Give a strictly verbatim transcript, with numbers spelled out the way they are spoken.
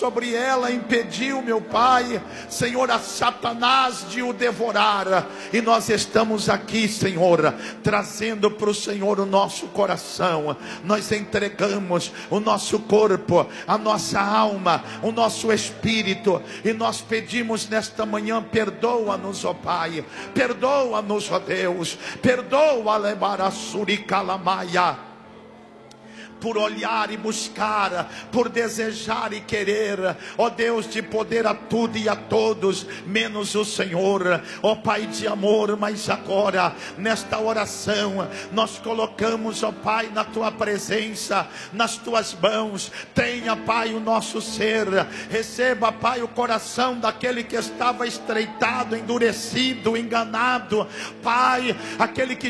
sobre ela impediu, meu Pai, Senhor, a Satanás de o devorar. E nós estamos aqui, Senhor, trazendo para o Senhor o nosso coração. Nós entregamos o nosso corpo, a nossa alma, o nosso espírito, e nós pedimos nesta manhã: perdoa-nos, ó Pai, perdoa-nos, ó Deus, perdoa, Lebarasuricalamaya, por olhar e buscar, por desejar e querer, ó Deus, de poder a tudo e a todos, menos o Senhor, ó Pai de amor. Mas agora, nesta oração, nós colocamos, ó Pai, na Tua presença, nas Tuas mãos. Tenha, Pai, o nosso ser, receba, Pai, o coração daquele que estava estreitado, endurecido, enganado, Pai, aquele que